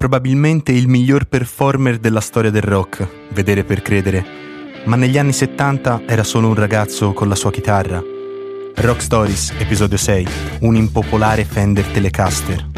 probabilmente il miglior performer della storia del rock, vedere per credere, ma negli anni 70 era solo un ragazzo con la sua chitarra. Rock Stories, episodio 6, un impopolare Fender Telecaster.